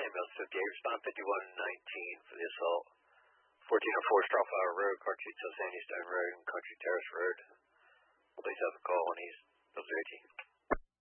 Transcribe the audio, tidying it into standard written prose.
ambulance 58, respond 5119 for the assault. 1404 Strawflower Road, Cartridge Hill, Sandy Stone Road, and Country Terrace Road. Please have a call when he's those 18.